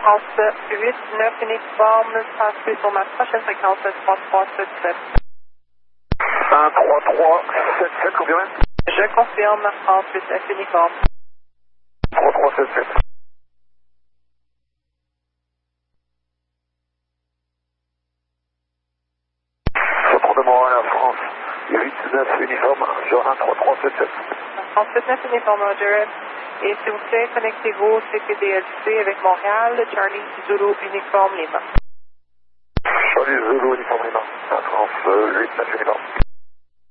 France 8-9 uniforme, transfert sur ma prochaine fréquence 3377. 13377, confirmé? Je confirme, France 8-9 uniforme. 3377. Retournement à la France 8-9 uniforme sur 13377. France 8-9 uniforme, Roger. Et s'il vous plaît, connectez-vous CPDLC avec Montréal, Charlie Zulu uniforme Lima. Charlie Zulu uniforme Lima. France 8-9 uniforme.